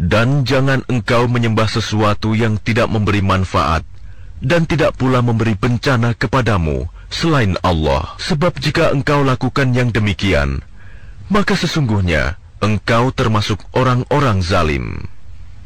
Dan jangan engkau menyembah sesuatu yang tidak memberi manfaat dan tidak pula memberi bencana kepadamu selain Allah. Sebab jika engkau lakukan yang demikian, maka sesungguhnya engkau termasuk orang-orang zalim.